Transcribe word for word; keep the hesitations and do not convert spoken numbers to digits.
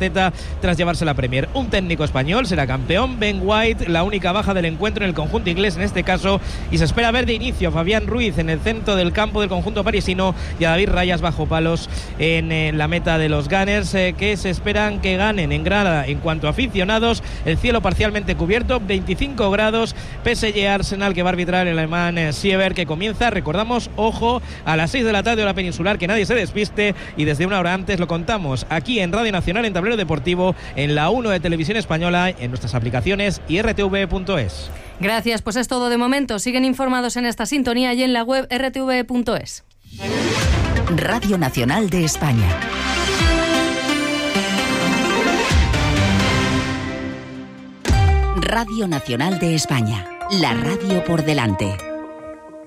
Arteta tras llevarse la Premier. Un técnico español será campeón, Ben White, la única baja del encuentro en el conjunto inglés en este caso, y se espera ver de inicio a Fabián Ruiz en el centro del campo del conjunto parisino y a David Rayas bajo palos en, en la meta de los Gunners, eh, que se esperan que ganen en grada. En cuanto a aficionados, el cielo parcialmente cubierto, veinticinco grados, P S G Arsenal, que va a arbitrar el alemán eh, Siever, que comienza, recordamos, ojo, a las seis de la tarde hora peninsular, que nadie se despiste, y desde una hora antes lo contamos aquí en Radio Nacional, en Tablero Deportivo, en la uno de Televisión Española, en nuestras aplicaciones y r t v punto es. Gracias, pues es todo de momento. Siguen informados en esta sintonía y en la web r t v punto es. Radio Nacional de España. Radio Nacional de España. La radio por delante.